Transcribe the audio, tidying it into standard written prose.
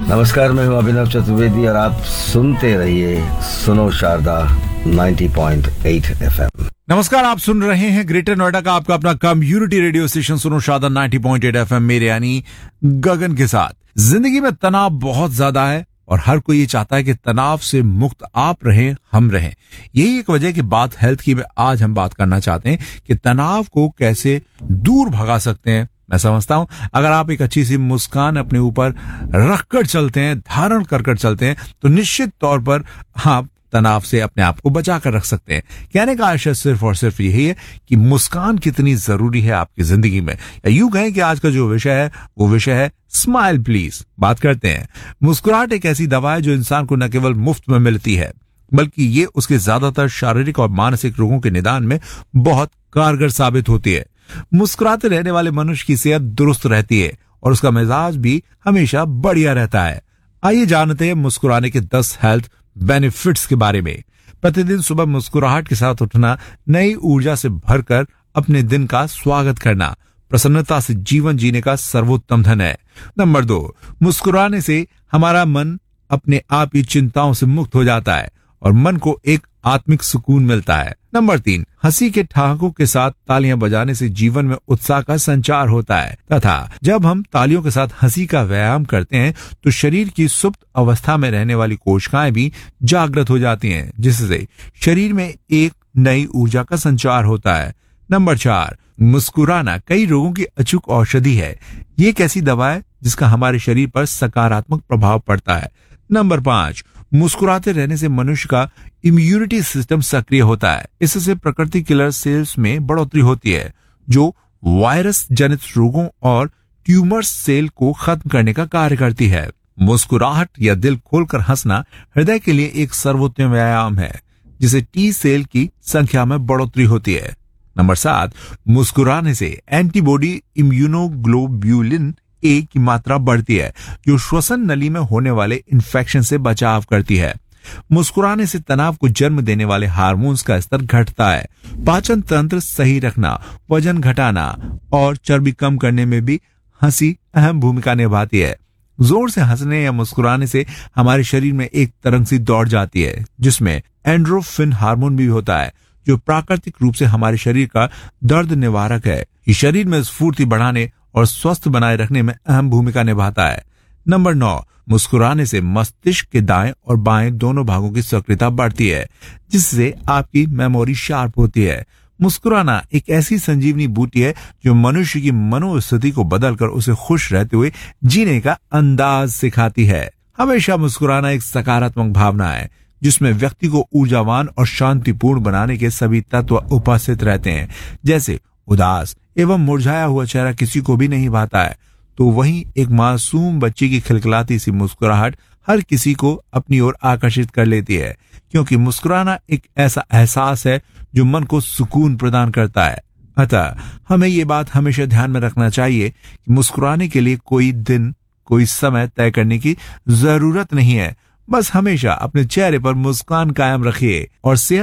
नमस्कार, मैं हूं अभिनव चतुर्वेदी और आप सुनते रहिए सुनो शारदा 90.8 FM। नमस्कार, आप सुन रहे हैं ग्रेटर नोएडा का आपका अपना कम्युनिटी रेडियो स्टेशन सुनो शारदा 90.8 FM मेरे यानी गगन के साथ। जिंदगी में तनाव बहुत ज्यादा है और हर कोई ये चाहता है कि तनाव से मुक्त आप रहें, हम रहें। यही एक वजह की बात हेल्थ की आज हम बात करना चाहते हैं कि तनाव को कैसे दूर भगा सकते हैं। मैं समझता हूं अगर आप एक अच्छी सी मुस्कान अपने ऊपर रखकर चलते हैं, धारण कर चलते हैं, तो निश्चित तौर पर आप तनाव से अपने आप को बचा कर रख सकते हैं। कहने का आशय सिर्फ और सिर्फ यही है कि मुस्कान कितनी जरूरी है आपकी जिंदगी में। या यूं कहें कि आज का जो विषय है वो विषय है स्माइल प्लीज। बात करते हैं। मुस्कुराहट एक ऐसी दवा है जो इंसान को न केवल मुफ्त में मिलती है बल्कि ये उसके ज्यादातर शारीरिक और मानसिक रोगों के निदान में बहुत कारगर साबित होती है। मुस्कुराते रहने वाले मनुष्य की सेहत दुरुस्त रहती है और उसका मिजाज भी हमेशा बढ़िया रहता है। आइए जानते हैं मुस्कुराने के 10 हेल्थ बेनिफिट्स के बारे में। प्रतिदिन सुबह मुस्कुराहट के साथ उठना, नई ऊर्जा से भरकर अपने दिन का स्वागत करना, प्रसन्नता से जीवन जीने का सर्वोत्तम धन है। नंबर 2, मुस्कुराने से हमारा मन अपने आप ही चिंताओं से मुक्त हो जाता है और मन को एक आत्मिक सुकून मिलता है। नंबर 3, हंसी के ठहाकों के साथ तालियां बजाने से जीवन में उत्साह का संचार होता है तथा जब हम तालियों के साथ हंसी का व्यायाम करते हैं तो शरीर की सुप्त अवस्था में रहने वाली कोशिकाएं भी जागृत हो जाती हैं, जिससे शरीर में एक नई ऊर्जा का संचार होता है। नंबर 4, मुस्कुराना कई रोगों की अचूक औषधि है। ये एक ऐसी दवा है जिसका हमारे शरीर पर सकारात्मक प्रभाव पड़ता है। नंबर 5, मुस्कुराते रहने से मनुष्य का इम्यूनिटी सिस्टम सक्रिय होता है। इससे प्रकृति किलर सेल्स में बढ़ोतरी होती है जो वायरस जनित रोगों और ट्यूमर सेल को खत्म करने का कार्य करती है। मुस्कुराहट या दिल खोलकर हंसना हृदय के लिए एक सर्वोत्तम व्यायाम है जिसे टी सेल की संख्या में बढ़ोतरी होती है। नंबर 7, मुस्कुराने से एंटीबॉडी इम्यूनोग्लोब्यूलिन ए की मात्रा बढ़ती है जो श्वसन नली में होने वाले इन्फेक्शन से बचाव करती है। मुस्कुराने से तनाव को जन्म देने वाले हार्मोन्स का स्तर घटता है। पाचन तंत्र सही रखना, वजन घटाना और चर्बी कम करने में भी हंसी अहम भूमिका निभाती है। जोर से हंसने या मुस्कुराने से हमारे शरीर में एक तरंग सी दौड़ जाती है जिसमें एंड्रोफिन हार्मोन भी होता है जो प्राकृतिक रूप से हमारे शरीर का दर्द निवारक है। ये शरीर में स्फूर्ति बढ़ाने और स्वस्थ बनाए रखने में अहम भूमिका निभाता है। नंबर 9, मुस्कुराने से मस्तिष्क के दाएं और बाएं दोनों भागों की सक्रियता बढ़ती है जिससे आपकी मेमोरी शार्प होती है। मुस्कुराना एक ऐसी संजीवनी बूटी है जो मनुष्य की मनोस्थिति को बदलकर उसे खुश रहते हुए जीने का अंदाज सिखाती है। हमेशा मुस्कुराना एक सकारात्मक भावना है जिसमें व्यक्ति को ऊर्जावान और शांतिपूर्ण बनाने के सभी तत्व उपस्थित रहते हैं। जैसे उदास एवं मुरझाया हुआ चेहरा किसी को भी नहीं भाता है, तो वहीं एक मासूम बच्ची की खिलखिलाती सी मुस्कुराहट हर किसी को अपनी ओर आकर्षित कर लेती है, क्योंकि मुस्कुराना एक ऐसा एहसास है जो मन को सुकून प्रदान करता है। अतः हमें ये बात हमेशा ध्यान में रखना चाहिए कि मुस्कुराने के लिए कोई दिन, कोई समय तय करने की जरूरत नहीं है। बस हमेशा अपने चेहरे पर मुस्कान कायम रखिए और सेहत